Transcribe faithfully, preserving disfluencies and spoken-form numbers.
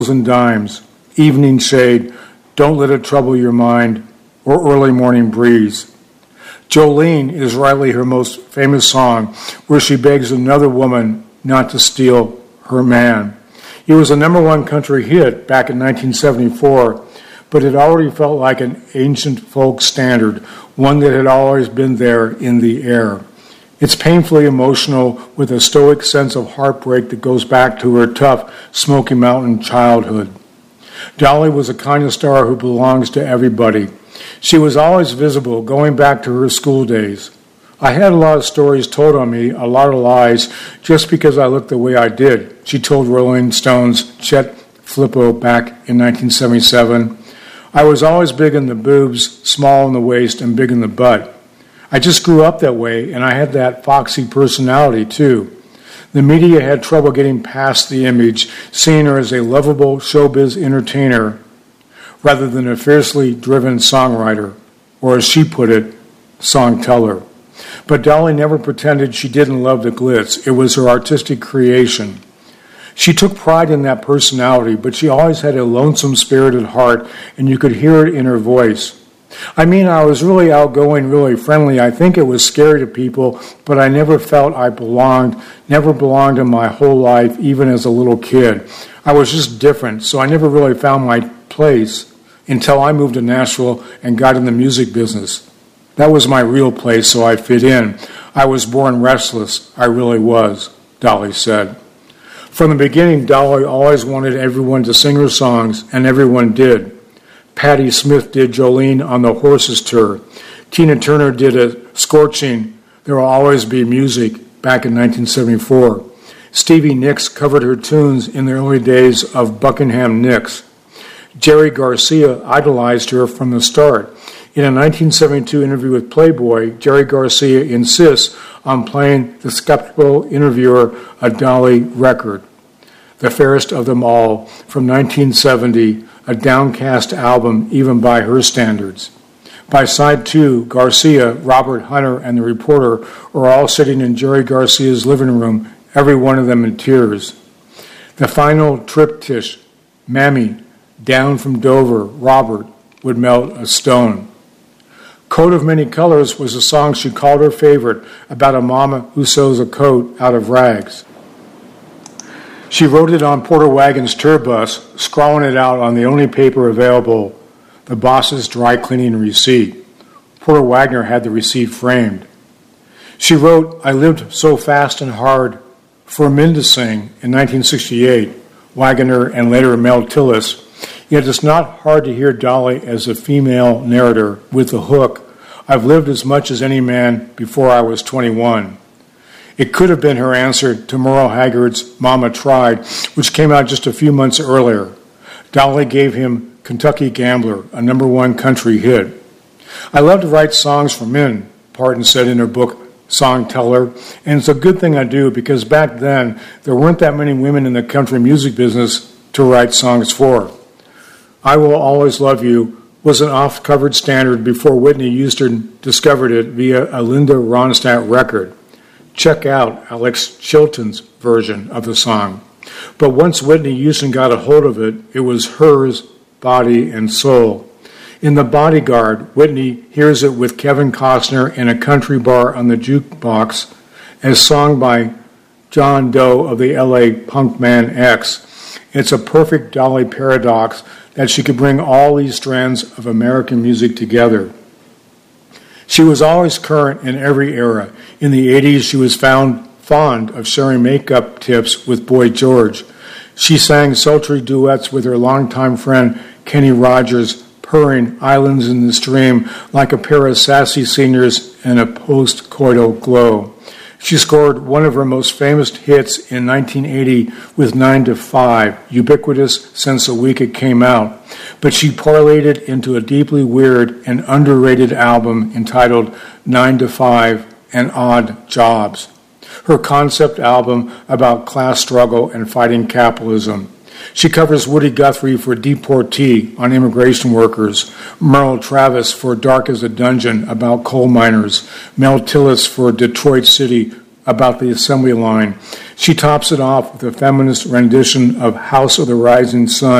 and dimes, evening shade, don't let it trouble your mind, or early morning breeze. Jolene is rightly her most famous song, where she begs another woman not to steal her man. It was a number one country hit back in nineteen seventy-four, but it already felt like an ancient folk standard, one that had always been there in the air. It's painfully emotional with a stoic sense of heartbreak that goes back to her tough Smoky Mountain childhood. Dolly was a kind of star who belongs to everybody. She was always visible, going back to her school days. I had a lot of stories told on me, a lot of lies, just because I looked the way I did, she told Rolling Stone's Chet Flippo back in nineteen seventy-seven. I was always big in the boobs, small in the waist, and big in the butt. I just grew up that way, and I had that foxy personality, too. The media had trouble getting past the image, seeing her as a lovable showbiz entertainer rather than a fiercely driven songwriter, or as she put it, song teller. But Dolly never pretended she didn't love the glitz. It was her artistic creation. She took pride in that personality, but she always had a lonesome, spirited heart, and you could hear it in her voice. I mean, I was really outgoing, really friendly. I think it was scary to people, but I never felt I belonged, never belonged in my whole life, even as a little kid. I was just different, so I never really found my place until I moved to Nashville and got in the music business. That was my real place, so I fit in. I was born restless. I really was, Dolly said. From the beginning, Dolly always wanted everyone to sing her songs, and everyone did. Patti Smith did Jolene on the Horses tour. Tina Turner did a scorching There Will Always Be Music back in nineteen seventy-four. Stevie Nicks covered her tunes in the early days of Buckingham Nicks. Jerry Garcia idolized her from the start. In a nineteen seventy-two interview with Playboy, Jerry Garcia insists on playing the skeptical interviewer a Dolly record, The Fairest of Them All, from nineteen seventy, a downcast album even by her standards. By side two, Garcia, Robert Hunter, and the reporter are all sitting in Jerry Garcia's living room, every one of them in tears. The final triptych, Mammy, Down from Dover, Robert, would melt a stone. Coat of Many Colors was a song she called her favorite, about a mama who sews a coat out of rags. She wrote it on Porter Wagon's tour bus, scrawling it out on the only paper available, the boss's dry cleaning receipt. Porter Wagoner had the receipt framed. She wrote, I lived so fast and hard for men to sing in nineteen sixty-eight, Wagoner and later Mel Tillis. Yet it's not hard to hear Dolly as a female narrator with the hook, I've lived as much as any man before I was twenty-one. It could have been her answer to Merle Haggard's Mama Tried, which came out just a few months earlier. Dolly gave him Kentucky Gambler, a number one country hit. I love to write songs for men, Parton said in her book, Song Teller, and it's a good thing I do because back then there weren't that many women in the country music business to write songs for. I Will Always Love You was an off-covered standard before Whitney Houston discovered it via a Linda Ronstadt record. Check out Alex Chilton's version of the song. But once Whitney Houston got a hold of it, it was hers, body and soul. In The Bodyguard, Whitney hears it with Kevin Costner in a country bar on the jukebox as sung by John Doe of the L A punk band X. It's a perfect Dolly paradox that she could bring all these strands of American music together. She was always current in every era. In the eighties, she was found fond of sharing makeup tips with Boy George. She sang sultry duets with her longtime friend Kenny Rogers, purring Islands in the Stream like a pair of sassy seniors in a post-coital glow. She scored one of her most famous hits in nineteen eighty with nine to five, ubiquitous since the week it came out, but she parlayed it into a deeply weird and underrated album entitled nine to five and Odd Jobs, her concept album about class struggle and fighting capitalism. She covers Woody Guthrie for Deportee on immigration workers, Merle Travis for Dark as a Dungeon about coal miners, Mel Tillis for Detroit City about the assembly line. She tops it off with a feminist rendition of House of the Rising Sun.